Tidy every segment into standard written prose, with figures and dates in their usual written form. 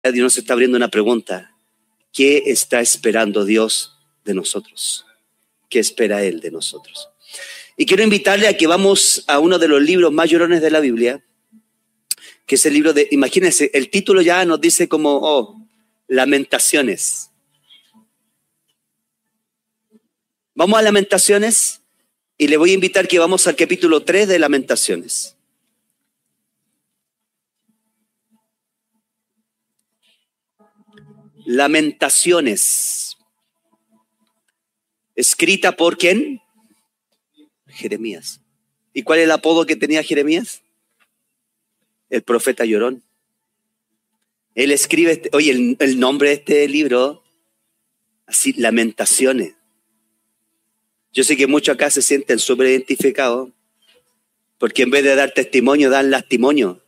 Dios nos está abriendo una pregunta. ¿Qué está esperando Dios de nosotros? ¿Qué espera Él de nosotros? Y quiero invitarle a que vamos a uno de los libros más llorones de la Biblia, que es el libro de, imagínense, el título ya nos dice como, Lamentaciones. Vamos a Lamentaciones y le voy a invitar que vamos al capítulo 3 de Lamentaciones. Lamentaciones. Escrita por ¿quién? Jeremías. ¿Y cuál es el apodo que tenía Jeremías? El profeta llorón. Él escribe, el nombre de este libro, así, Lamentaciones. Yo sé que muchos acá se sienten súper identificados, porque en vez de dar testimonio, dan lastimonio.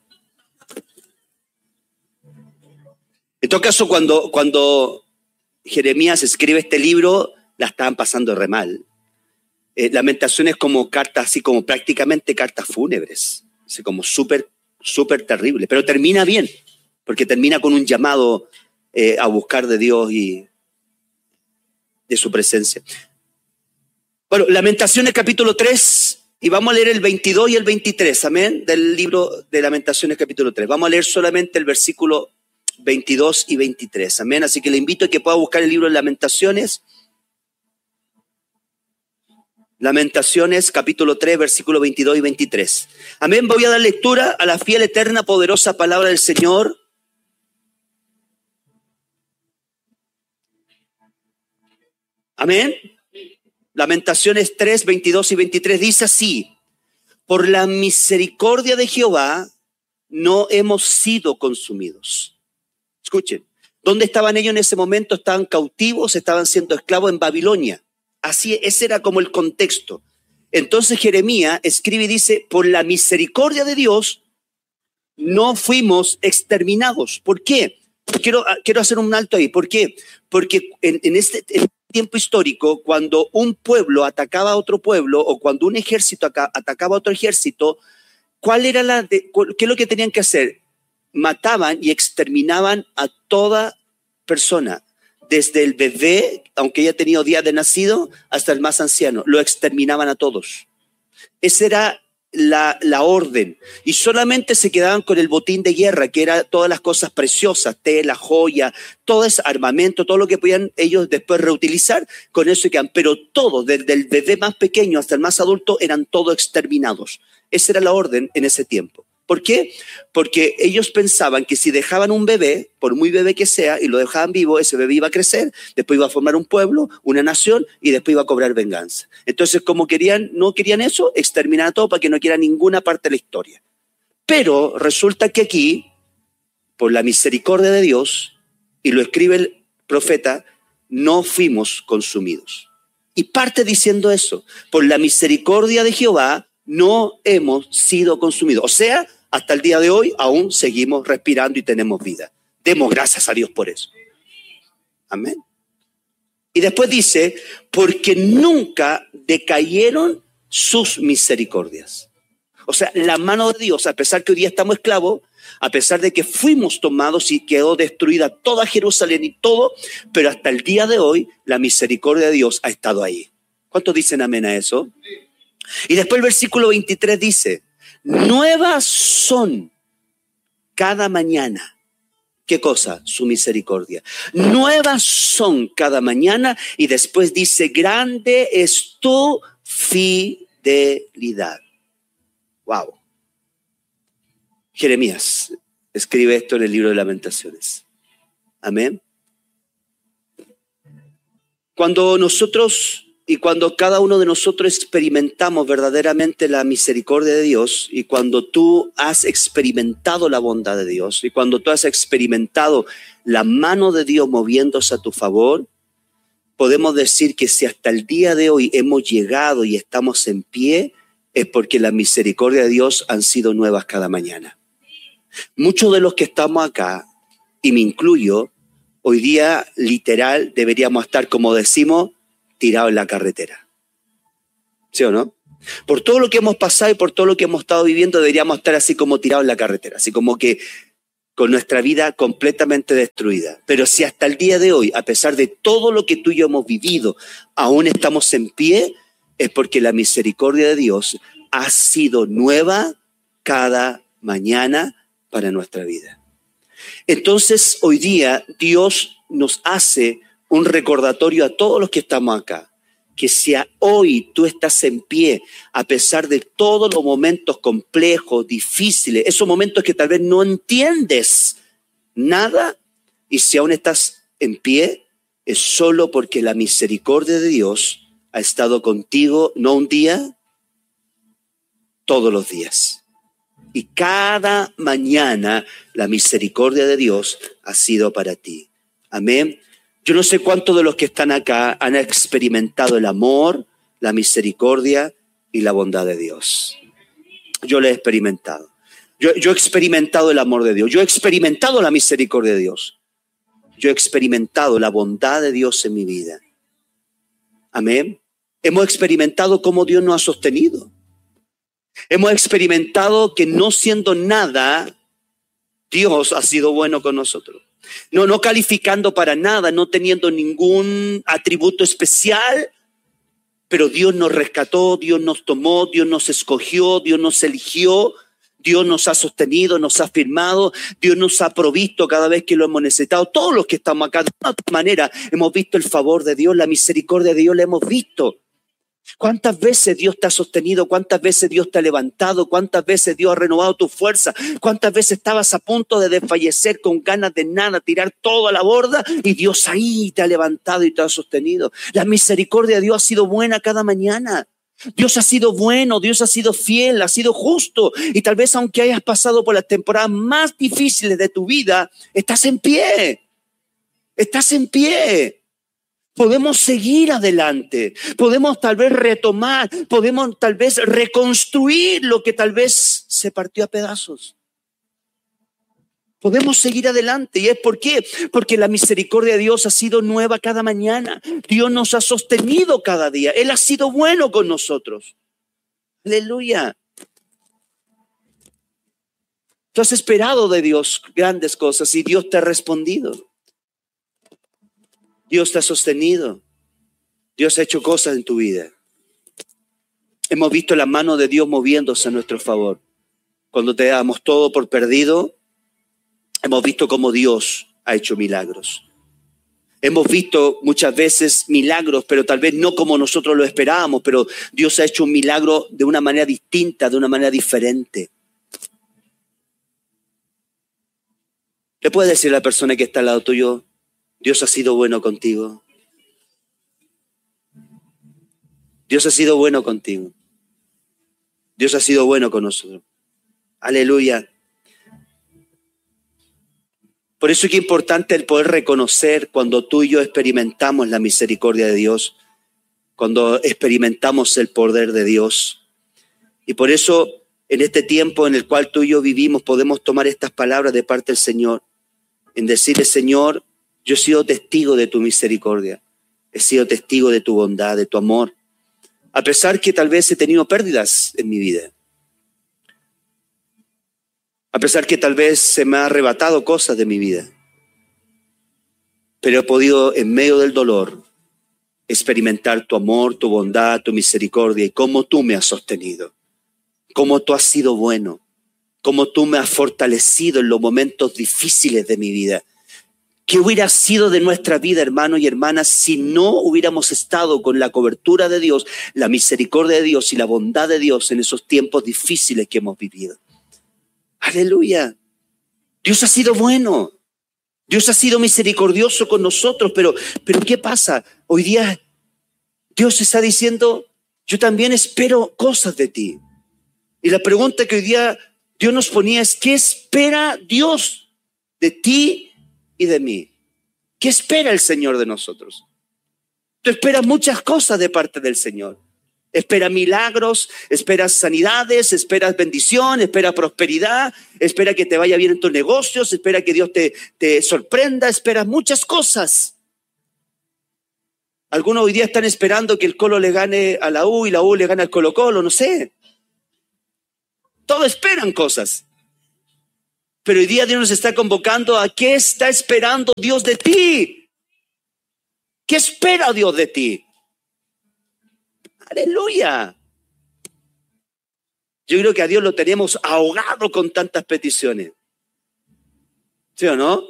En todo caso, cuando Jeremías escribe este libro, la estaban pasando re mal. Lamentaciones como cartas, así como prácticamente cartas fúnebres, así como súper terrible, pero termina bien, porque termina con un llamado a buscar de Dios y de su presencia. Bueno, Lamentaciones capítulo 3, y vamos a leer el 22 y el 23, amén, del libro de Lamentaciones capítulo 3. Vamos a leer solamente el versículo 22 y 23, amén. Así que le invito a que pueda buscar el libro de Lamentaciones. Lamentaciones capítulo 3, versículo 22 y 23. Amén, voy a dar lectura a la fiel, eterna, poderosa palabra del Señor. Amén. Lamentaciones 3, 22 y 23 dice así: por la misericordia de Jehová no hemos sido consumidos. Escuchen, ¿dónde estaban ellos en ese momento? Estaban cautivos, estaban siendo esclavos en Babilonia. Así, ese era como el contexto. Entonces Jeremías escribe y dice: por la misericordia de Dios no fuimos exterminados. ¿Por qué? Quiero hacer un alto ahí. ¿Por qué? Porque en este tiempo histórico, cuando un pueblo atacaba a otro pueblo o cuando un ejército atacaba a otro ejército, ¿qué es lo que tenían que hacer? Mataban y exterminaban a toda persona, desde el bebé, aunque haya tenido días de nacido, hasta el más anciano. Lo exterminaban a todos. Esa era la orden, y solamente se quedaban con el botín de guerra, que era todas las cosas preciosas, tela, joya, todo ese armamento, todo lo que podían ellos después reutilizar, con eso se quedan. Pero todos, desde el bebé más pequeño hasta el más adulto, eran todos exterminados. Esa era la orden en ese tiempo. ¿Por qué? Porque ellos pensaban que si dejaban un bebé, por muy bebé que sea, y lo dejaban vivo, ese bebé iba a crecer, después iba a formar un pueblo, una nación, y después iba a cobrar venganza. Entonces, como no querían eso, exterminar a todo para que no quiera ninguna parte de la historia. Pero resulta que aquí, por la misericordia de Dios, y lo escribe el profeta, no fuimos consumidos. Y parte diciendo eso: por la misericordia de Jehová no hemos sido consumidos. O sea, hasta el día de hoy aún seguimos respirando y tenemos vida. Demos gracias a Dios por eso. Amén. Y después dice: porque nunca decayeron sus misericordias. O sea, la mano de Dios, a pesar que hoy día estamos esclavos, a pesar de que fuimos tomados y quedó destruida toda Jerusalén y todo, pero hasta el día de hoy la misericordia de Dios ha estado ahí. ¿Cuántos dicen amén a eso? Y después el versículo 23 dice: nuevas son cada mañana. ¿Qué cosa? Su misericordia. Nuevas son cada mañana. Y después dice: grande es tu fidelidad. Wow. Jeremías escribe esto en el libro de Lamentaciones. Amén. Cuando cada uno de nosotros experimentamos verdaderamente la misericordia de Dios, y cuando tú has experimentado la bondad de Dios, y cuando tú has experimentado la mano de Dios moviéndose a tu favor, podemos decir que si hasta el día de hoy hemos llegado y estamos en pie, es porque la misericordia de Dios han sido nuevas cada mañana. Muchos de los que estamos acá, y me incluyo, hoy día literal deberíamos estar, como decimos, tirados en la carretera. ¿Sí o no? Por todo lo que hemos pasado y por todo lo que hemos estado viviendo, deberíamos estar así como tirados en la carretera. Así como que con nuestra vida completamente destruida. Pero si hasta el día de hoy, a pesar de todo lo que tú y yo hemos vivido, aún estamos en pie, es porque la misericordia de Dios ha sido nueva cada mañana para nuestra vida. Entonces, hoy día Dios nos hace un recordatorio a todos los que estamos acá, que si hoy tú estás en pie, a pesar de todos los momentos complejos, difíciles, esos momentos que tal vez no entiendes nada, y si aún estás en pie, es solo porque la misericordia de Dios ha estado contigo, no un día, todos los días. Y cada mañana la misericordia de Dios ha sido para ti. Amén. Yo no sé cuántos de los que están acá han experimentado el amor, la misericordia y la bondad de Dios. Yo lo he experimentado. Yo he experimentado el amor de Dios. Yo he experimentado la misericordia de Dios. Yo he experimentado la bondad de Dios en mi vida. Amén. Hemos experimentado cómo Dios nos ha sostenido. Hemos experimentado que no siendo nada, Dios ha sido bueno con nosotros. No calificando para nada, no teniendo ningún atributo especial, pero Dios nos rescató, Dios nos tomó, Dios nos escogió, Dios nos eligió, Dios nos ha sostenido, nos ha firmado, Dios nos ha provisto cada vez que lo hemos necesitado. Todos los que estamos acá, de alguna manera, hemos visto el favor de Dios, la misericordia de Dios, la hemos visto. ¿Cuántas veces Dios te ha sostenido? ¿Cuántas veces Dios te ha levantado? ¿Cuántas veces Dios ha renovado tu fuerza? ¿Cuántas veces estabas a punto de desfallecer con ganas de nada, tirar todo a la borda? Y Dios ahí te ha levantado y te ha sostenido. La misericordia de Dios ha sido buena cada mañana. Dios ha sido bueno, Dios ha sido fiel, ha sido justo. Y tal vez aunque hayas pasado por las temporadas más difíciles de tu vida, estás en pie. Estás en pie. Podemos seguir adelante, podemos tal vez retomar, podemos tal vez reconstruir lo que tal vez se partió a pedazos. Podemos seguir adelante. ¿Y es por qué? Porque la misericordia de Dios ha sido nueva cada mañana. Dios nos ha sostenido cada día. Él ha sido bueno con nosotros. Aleluya. Tú has esperado de Dios grandes cosas y Dios te ha respondido. Dios te ha sostenido. Dios ha hecho cosas en tu vida. Hemos visto la mano de Dios moviéndose a nuestro favor. Cuando te damos todo por perdido, hemos visto cómo Dios ha hecho milagros. Hemos visto muchas veces milagros, pero tal vez no como nosotros lo esperábamos, pero Dios ha hecho un milagro de una manera distinta, de una manera diferente. ¿Le puedes decir a la persona que está al lado tuyo: Dios ha sido bueno contigo? Dios ha sido bueno contigo. Dios ha sido bueno con nosotros. Aleluya. Por eso es que es importante el poder reconocer cuando tú y yo experimentamos la misericordia de Dios, cuando experimentamos el poder de Dios. Y por eso en este tiempo en el cual tú y yo vivimos podemos tomar estas palabras de parte del Señor, en decirle: Señor, yo he sido testigo de tu misericordia, he sido testigo de tu bondad, de tu amor, a pesar que tal vez he tenido pérdidas en mi vida, a pesar que tal vez se me ha arrebatado cosas de mi vida, pero he podido en medio del dolor experimentar tu amor, tu bondad, tu misericordia y cómo tú me has sostenido, cómo tú has sido bueno, cómo tú me has fortalecido en los momentos difíciles de mi vida. ¿Qué hubiera sido de nuestra vida, hermanos y hermanas, si no hubiéramos estado con la cobertura de Dios, la misericordia de Dios y la bondad de Dios en esos tiempos difíciles que hemos vivido? Aleluya. Dios ha sido bueno. Dios ha sido misericordioso con nosotros, pero ¿qué pasa? Hoy día Dios está diciendo: yo también espero cosas de ti. Y la pregunta que hoy día Dios nos ponía es: ¿qué espera Dios de ti y de mí? ¿Qué espera el Señor de nosotros? Tú esperas muchas cosas de parte del Señor. Esperas milagros, esperas sanidades, esperas bendición, esperas prosperidad, espera que te vaya bien en tus negocios, espera que Dios te sorprenda, esperas muchas cosas. Algunos hoy día están esperando que el Colo le gane a la U y la U le gane al Colo Colo, no sé. Todos esperan cosas. Pero hoy día Dios nos está convocando a qué está esperando Dios de ti. ¿Qué espera Dios de ti? Aleluya. Yo creo que a Dios lo tenemos ahogado con tantas peticiones. ¿Sí o no?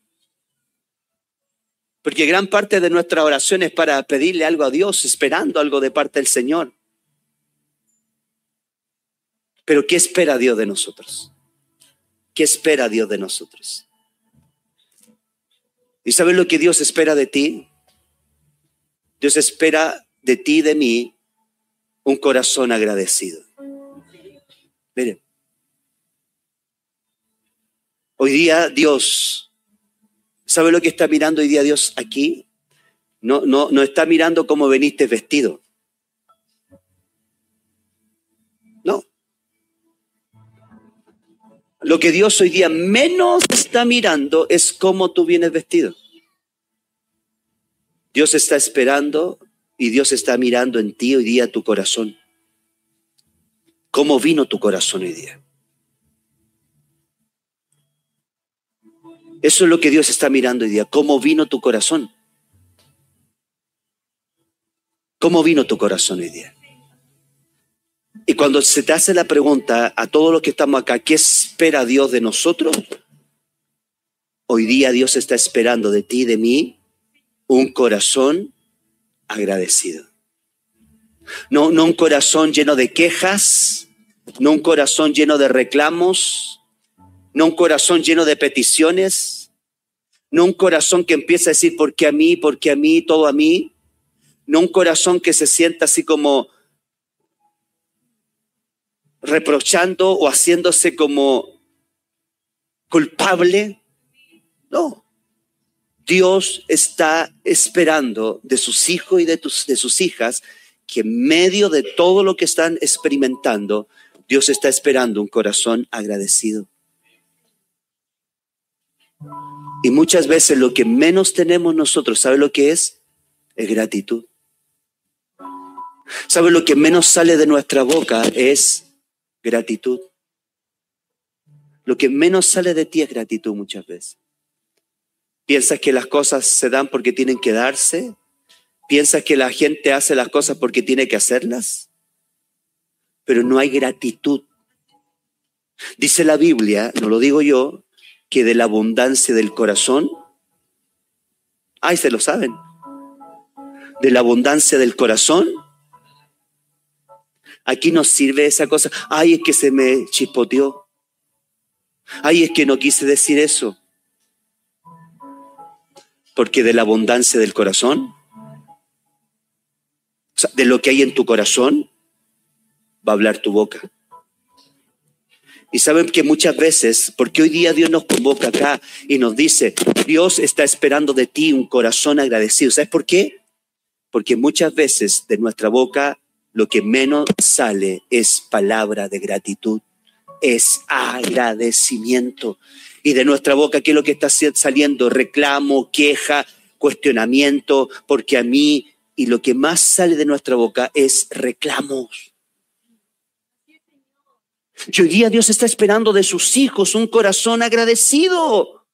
Porque gran parte de nuestra oración es para pedirle algo a Dios, esperando algo de parte del Señor. Pero ¿qué espera Dios de nosotros? ¿Qué espera Dios de nosotros? ¿Y sabes lo que Dios espera de ti? Dios espera de ti y de mí un corazón agradecido. Miren, hoy día Dios, ¿sabe lo que está mirando hoy día Dios aquí? No está mirando cómo veniste vestido. No. Lo que Dios hoy día menos está mirando es cómo tú vienes vestido. Dios está esperando y Dios está mirando en ti hoy día tu corazón. ¿Cómo vino tu corazón hoy día? Eso es lo que Dios está mirando hoy día. ¿Cómo vino tu corazón? ¿Cómo vino tu corazón hoy día? Y cuando se te hace la pregunta a todos los que estamos acá, ¿qué espera Dios de nosotros? Hoy día Dios está esperando de ti y de mí un corazón agradecido. No un corazón lleno de quejas, no un corazón lleno de reclamos, no un corazón lleno de peticiones, no un corazón que empieza a decir ¿por qué a mí, todo a mí? No un corazón que se sienta así como reprochando o haciéndose como culpable. No. Dios está esperando de sus hijos y de sus hijas que en medio de todo lo que están experimentando, Dios está esperando un corazón agradecido. Y muchas veces lo que menos tenemos nosotros, ¿sabe lo que es? Es gratitud. ¿Sabe lo que menos sale de nuestra boca? Es gratitud. Lo que menos sale de ti es gratitud muchas veces. ¿Piensas que las cosas se dan porque tienen que darse? ¿Piensas que la gente hace las cosas porque tiene que hacerlas? Pero no hay gratitud. Dice la Biblia, no lo digo yo, que de la abundancia del corazón, ay, se lo saben, de la abundancia del corazón, aquí nos sirve esa cosa, ay, es que se me chispoteó, ay, es que no quise decir eso, porque de la abundancia del corazón, o sea, de lo que hay en tu corazón, va a hablar tu boca. Y saben que muchas veces, porque hoy día Dios nos convoca acá y nos dice, Dios está esperando de ti un corazón agradecido. ¿Sabes por qué? Porque muchas veces de nuestra boca lo que menos sale es palabra de gratitud, es agradecimiento. Y de nuestra boca, ¿qué es lo que está saliendo? Reclamo, queja, cuestionamiento, porque a mí, y lo que más sale de nuestra boca es reclamos. Y hoy día Dios está esperando de sus hijos un corazón agradecido.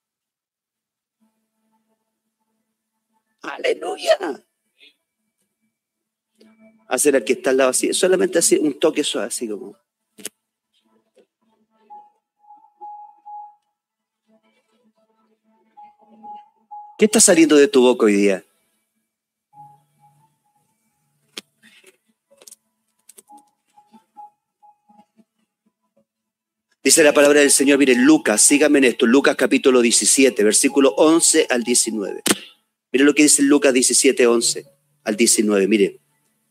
Aleluya. Hacer al que está al lado así, solamente así, un toque suave, así como. ¿Qué está saliendo de tu boca hoy día? Dice la palabra del Señor, miren, Lucas, síganme en esto, Lucas capítulo 17, versículo 11 al 19. Miren lo que dice Lucas 17, 11 al 19, miren.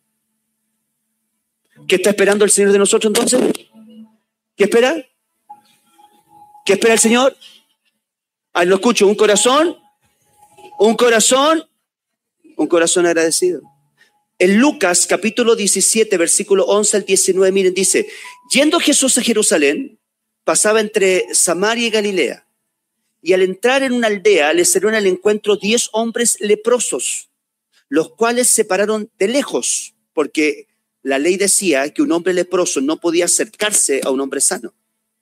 ¿Qué está esperando el Señor de nosotros entonces? ¿Qué espera? ¿Qué espera el Señor? Ah, lo escucho, un corazón agradecido. En Lucas capítulo 17, versículo 11 al 19, miren, dice, yendo Jesús a Jerusalén, pasaba entre Samaria y Galilea, y al entrar en una aldea le salieron al encuentro 10 hombres leprosos, los cuales se pararon de lejos, porque la ley decía que un hombre leproso no podía acercarse a un hombre sano.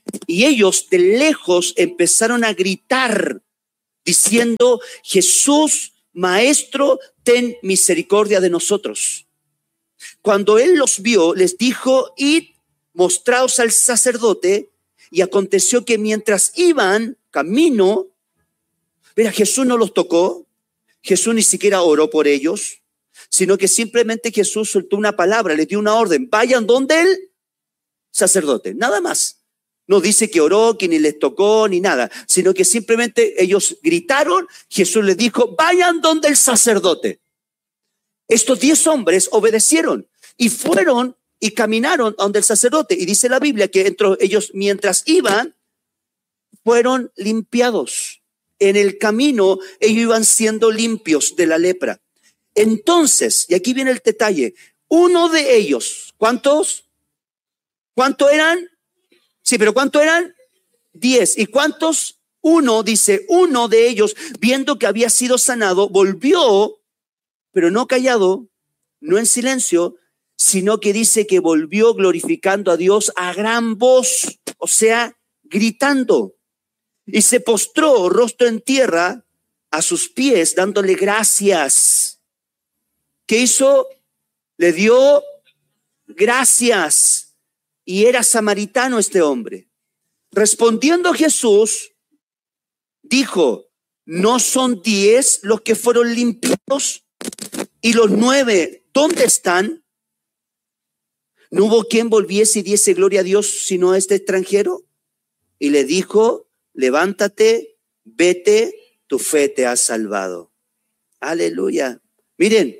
Y ellos de lejos empezaron a gritar diciendo: Jesús, Maestro, ten misericordia de nosotros. Cuando él los vio, les dijo: id, mostraos al sacerdote. Y aconteció que mientras iban camino, mira, Jesús no los tocó, Jesús ni siquiera oró por ellos, sino que simplemente Jesús soltó una palabra, les dio una orden: vayan donde el sacerdote, nada más. No dice que oró, que ni les tocó, ni nada, sino que simplemente ellos gritaron. Jesús les dijo: vayan donde el sacerdote. Estos 10 hombres obedecieron y fueron y caminaron donde el sacerdote. Y dice la Biblia que entre ellos, mientras iban, fueron limpiados. En el camino ellos iban siendo limpios de la lepra. Entonces, y aquí viene el detalle, uno de ellos, ¿cuántos? ¿Cuántos eran? Sí, pero ¿cuántos eran? 10. ¿Y cuántos? Uno, dice, uno de ellos, viendo que había sido sanado, volvió, pero no callado, no en silencio, sino que dice que volvió glorificando a Dios a gran voz, o sea, gritando. Y se postró rostro en tierra a sus pies, dándole gracias. ¿Qué hizo? Le dio gracias. Y era samaritano este hombre. Respondiendo Jesús, dijo: ¿no son 10 los que fueron limpios? ¿Y los 9 dónde están? ¿No hubo quien volviese y diese gloria a Dios sino a este extranjero? Y le dijo: levántate, vete, tu fe te ha salvado. Aleluya. Miren,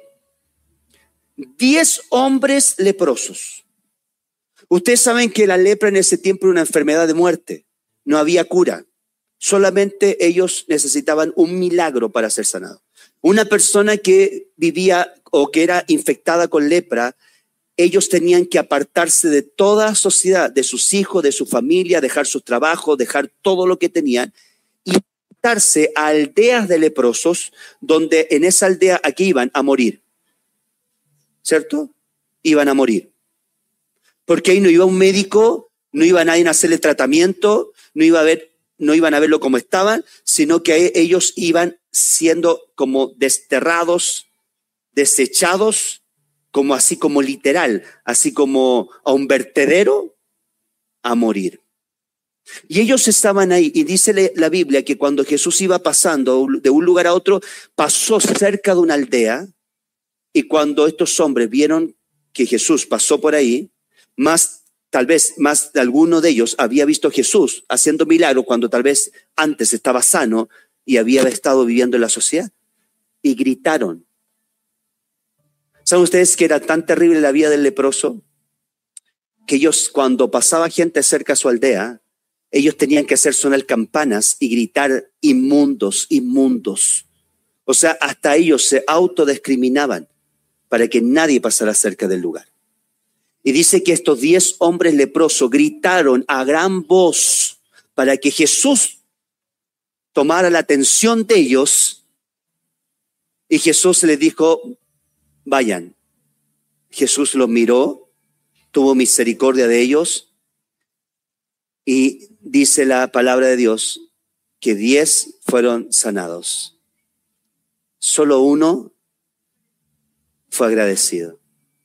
10 hombres leprosos. Ustedes saben que la lepra en ese tiempo era una enfermedad de muerte. No había cura. Solamente ellos necesitaban un milagro para ser sanados. Una persona que vivía o que era infectada con lepra, ellos tenían que apartarse de toda sociedad, de sus hijos, de su familia, dejar sus trabajos, dejar todo lo que tenían y apartarse a aldeas de leprosos, donde en esa aldea aquí iban a morir. ¿Cierto? Iban a morir. Porque ahí no iba un médico, no iba nadie a hacerle tratamiento, no iban a verlo como estaban, sino que ellos iban siendo como desterrados, desechados, como así como literal, así como a un vertedero, a morir. Y ellos estaban ahí, y dice la Biblia que cuando Jesús iba pasando de un lugar a otro, pasó cerca de una aldea, y cuando estos hombres vieron que Jesús pasó por ahí, tal vez más de alguno de ellos había visto a Jesús haciendo milagros cuando tal vez antes estaba sano y había estado viviendo en la sociedad, y gritaron. ¿Saben ustedes que era tan terrible la vida del leproso? Que ellos, cuando pasaba gente cerca a su aldea, ellos tenían que hacer sonar campanas y gritar: inmundos, inmundos. O sea, hasta ellos se autodiscriminaban para que nadie pasara cerca del lugar. Y dice que estos 10 hombres leprosos gritaron a gran voz para que Jesús tomara la atención de ellos. Y Jesús les dijo: vayan. Jesús los miró, tuvo misericordia de ellos, y dice la palabra de Dios que 10 fueron sanados. Solo uno fue agradecido.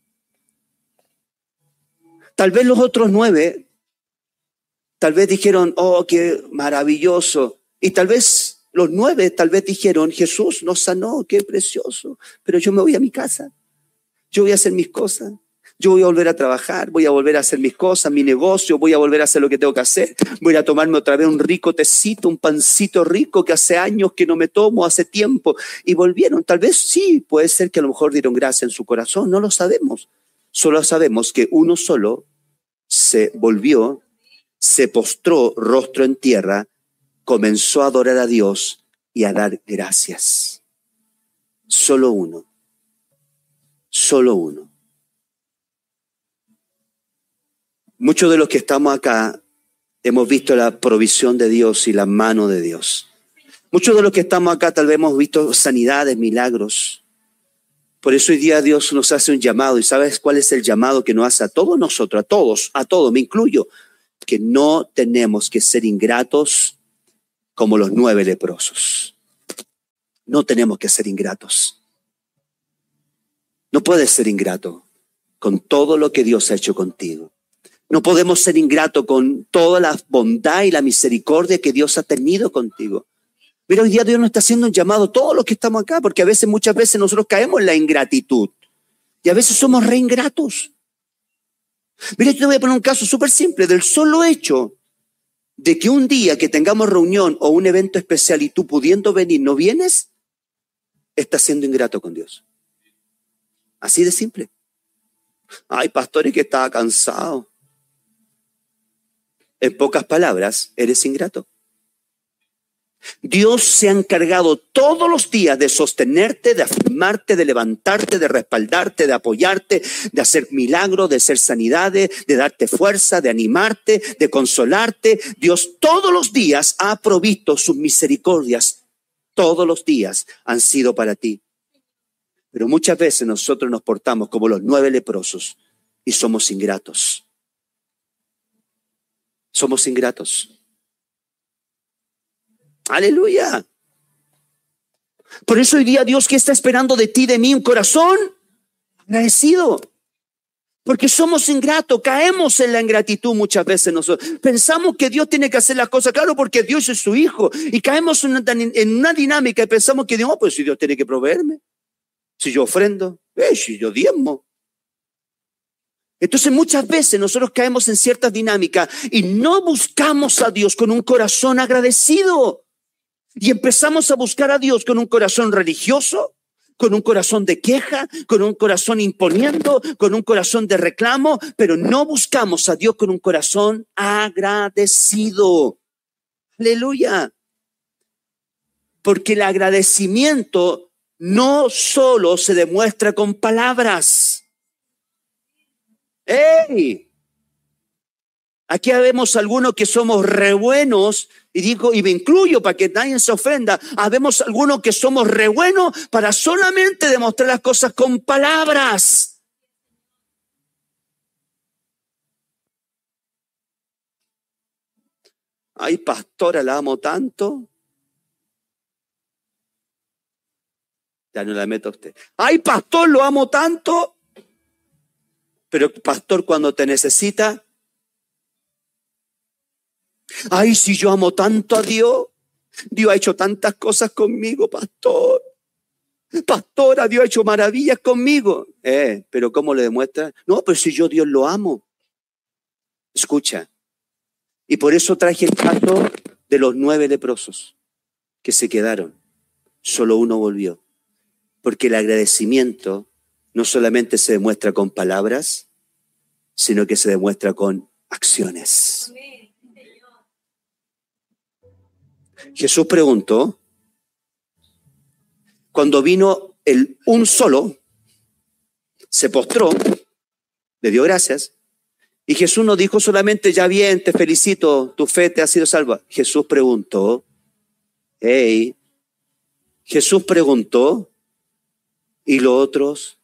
Tal vez los otros 9, tal vez dijeron: oh, qué maravilloso. Y tal vez los 9, tal vez dijeron: Jesús nos sanó, qué precioso. Pero yo me voy a mi casa. Yo voy a hacer mis cosas. Yo voy a volver a trabajar, voy a volver a hacer mis cosas, mi negocio, voy a volver a hacer lo que tengo que hacer. Voy a tomarme otra vez un rico tecito, un pancito rico que hace años que no me tomo, hace tiempo. Y volvieron. Tal vez sí, puede ser que a lo mejor dieron gracia en su corazón, no lo sabemos. Solo sabemos que uno solo se volvió, se postró rostro en tierra, comenzó a adorar a Dios y a dar gracias. Solo uno. Solo uno. Muchos de los que estamos acá hemos visto la provisión de Dios y la mano de Dios. Muchos de los que estamos acá tal vez hemos visto sanidades, milagros. Por eso hoy día Dios nos hace un llamado. ¿Y sabes cuál es el llamado que nos hace a todos nosotros? A todos, me incluyo. que no tenemos que ser ingratos como los 9 leprosos. No tenemos que ser ingratos. No puedes ser ingrato con todo lo que Dios ha hecho contigo. No podemos ser ingrato con toda la bondad y la misericordia que Dios ha tenido contigo. Mira, hoy día Dios nos está haciendo un llamado a todos los que estamos acá, porque muchas veces nosotros caemos en la ingratitud y a veces somos re ingratos. Mira, yo te voy a poner un caso súper simple. Del solo hecho de que un día que tengamos reunión o un evento especial y tú pudiendo venir no vienes, estás siendo ingrato con Dios. Así de simple. Ay, pastor, es que estaba cansado. En pocas palabras, eres ingrato. Dios se ha encargado todos los días de sostenerte, de afirmarte, de levantarte, de respaldarte, de apoyarte, de hacer milagros, de hacer sanidades, de darte fuerza, de animarte, de consolarte. Dios todos los días ha provisto sus misericordias. Todos los días han sido para ti. Pero muchas veces nosotros nos portamos como los 9 leprosos y somos ingratos. Somos ingratos. Aleluya. Por eso hoy día Dios, ¿qué está esperando de ti, de mí? Un corazón agradecido. Porque somos ingratos, caemos en la ingratitud muchas veces nosotros. Pensamos que Dios tiene que hacer las cosas, claro, porque Dios es su hijo. Y caemos en una dinámica y pensamos que Dios, pues si Dios tiene que proveerme. Si yo ofrendo, si yo diezmo. Entonces muchas veces nosotros caemos en ciertas dinámicas y no buscamos a Dios con un corazón agradecido. Y empezamos a buscar a Dios con un corazón religioso, con un corazón de queja, con un corazón imponiendo, con un corazón de reclamo, pero no buscamos a Dios con un corazón agradecido. Aleluya. Porque el agradecimiento no solo se demuestra con palabras. ¡Ey! Aquí vemos algunos que somos re buenos, y me incluyo para que nadie se ofenda. Habemos algunos que somos re buenos para solamente demostrar las cosas con palabras. Ay, pastora, la amo tanto. Ya no la meto a usted. Ay, pastor, lo amo tanto. Pero pastor, cuando te necesita. Ay, si yo amo tanto a Dios. Dios ha hecho tantas cosas conmigo, pastor. Pastora, Dios ha hecho maravillas conmigo. Pero ¿cómo le demuestra? No, pero si yo Dios lo amo. Escucha. Y por eso traje el caso de los 9 leprosos que se quedaron. Solo uno volvió. Porque el agradecimiento no solamente se demuestra con palabras, sino que se demuestra con acciones. Jesús preguntó, cuando vino un solo, se postró, le dio gracias, y Jesús no dijo solamente, ya bien, te felicito, tu fe te ha sido salva. Jesús preguntó, Jesús preguntó, ¿y los otros?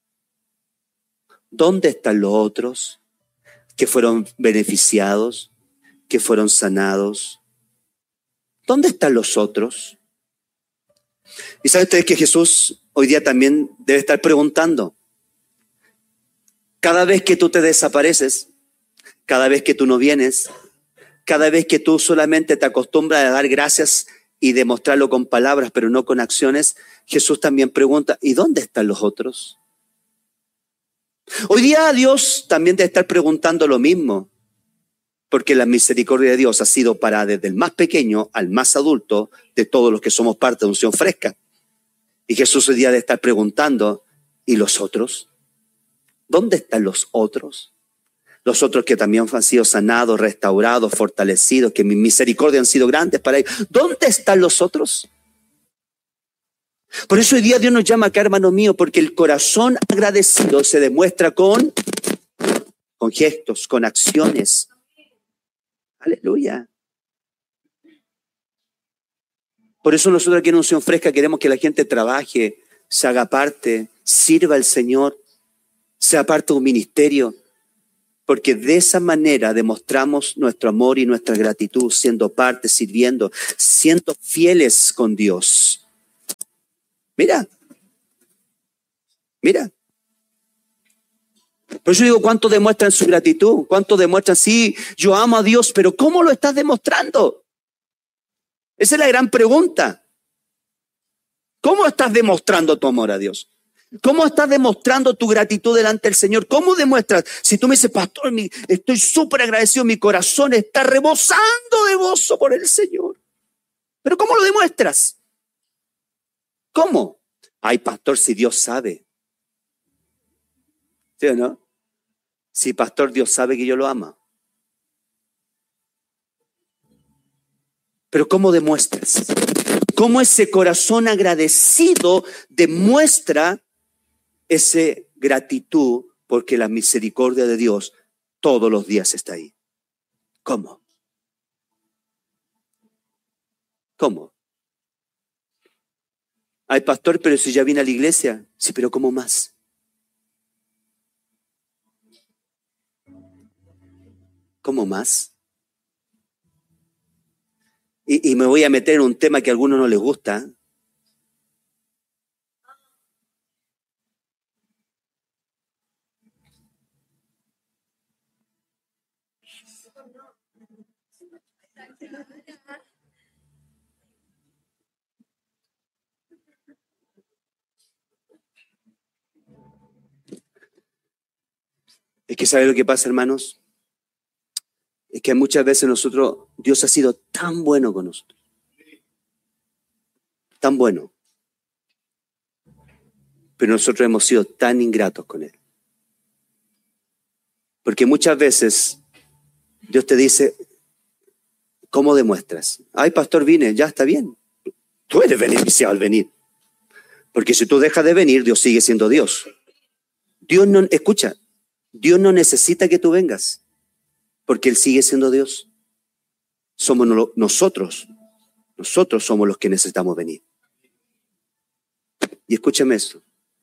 ¿Dónde están los otros que fueron beneficiados, que fueron sanados? ¿Dónde están los otros? Y saben ustedes que Jesús hoy día también debe estar preguntando. Cada vez que tú te desapareces, cada vez que tú no vienes, cada vez que tú solamente te acostumbras a dar gracias y demostrarlo con palabras, pero no con acciones, Jesús también pregunta, ¿y dónde están los otros? Hoy día Dios también debe estar preguntando lo mismo. Porque la misericordia de Dios ha sido para desde el más pequeño al más adulto de todos los que somos parte de Unción Fresca. Y Jesús hoy día debe estar preguntando, ¿y los otros? ¿Dónde están los otros? Los otros que también han sido sanados, restaurados, fortalecidos, que mi misericordia han sido grandes para ellos. ¿Dónde están los otros? Por eso hoy día Dios nos llama acá, hermano mío, porque el corazón agradecido se demuestra con gestos, con acciones. Aleluya. Por eso nosotros aquí en Unción Fresca queremos que la gente trabaje, se haga parte, sirva al Señor, sea parte de un ministerio. Porque de esa manera demostramos nuestro amor y nuestra gratitud, siendo parte, sirviendo, siendo fieles con Dios. Mira. Por eso digo, ¿cuánto demuestran su gratitud? ¿Cuánto demuestran? Sí, yo amo a Dios, pero ¿cómo lo estás demostrando? Esa es la gran pregunta. ¿Cómo estás demostrando tu amor a Dios? ¿Cómo estás demostrando tu gratitud delante del Señor? ¿Cómo demuestras? Si tú me dices, pastor, estoy súper agradecido, mi corazón está rebosando de gozo por el Señor. ¿Pero cómo lo demuestras? ¿Cómo? Ay, pastor, si Dios sabe. ¿Sí o no? Sí, pastor, Dios sabe que yo lo amo. Pero ¿cómo demuestras? ¿Cómo ese corazón agradecido demuestra esa gratitud porque la misericordia de Dios todos los días está ahí? ¿Cómo? ¿Cómo? Ay, pastor, pero si ya vine a la iglesia. Sí, pero ¿cómo más? ¿Cómo más? Y me voy a meter en un tema que a algunos no les gusta. Es que ¿sabe lo que pasa, hermanos? Es que muchas veces Dios ha sido tan bueno con nosotros. Tan bueno. Pero nosotros hemos sido tan ingratos con Él. Porque muchas veces Dios te dice, ¿cómo demuestras? Ay, pastor, vine, ya está bien. Tú eres beneficiado al venir. Porque si tú dejas de venir, Dios sigue siendo Dios. Dios no necesita que tú vengas, porque Él sigue siendo Dios. Somos nosotros somos los que necesitamos venir. Y escúchame esto.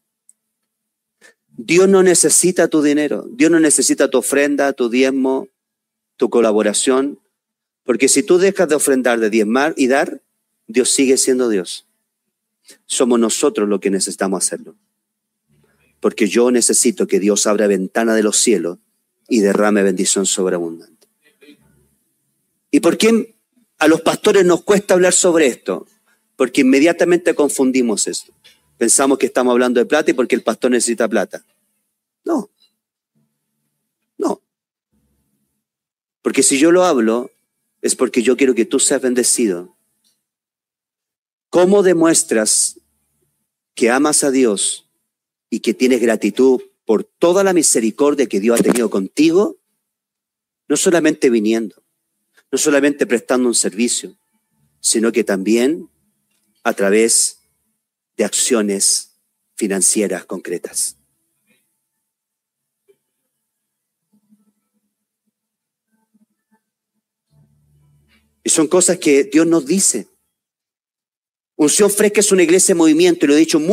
Dios no necesita tu dinero, Dios no necesita tu ofrenda, tu diezmo, tu colaboración, porque si tú dejas de ofrendar, de diezmar y dar, Dios sigue siendo Dios. Somos nosotros los que necesitamos hacerlo. Porque yo necesito que Dios abra ventana de los cielos y derrame bendición sobreabundante. ¿Y por qué a los pastores nos cuesta hablar sobre esto? Porque inmediatamente confundimos esto. Pensamos que estamos hablando de plata y porque el pastor necesita plata. No. Porque si yo lo hablo, es porque yo quiero que tú seas bendecido. ¿Cómo demuestras que amas a Dios y que tienes gratitud por toda la misericordia que Dios ha tenido contigo? No solamente viniendo, no solamente prestando un servicio, sino que también a través de acciones financieras concretas. Y son cosas que Dios nos dice. Unción Fresca es una iglesia en movimiento, y lo he dicho